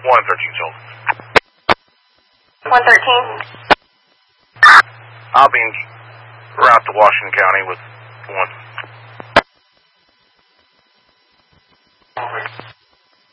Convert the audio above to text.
113's over. 113. I'll be en route to Washington County with 1.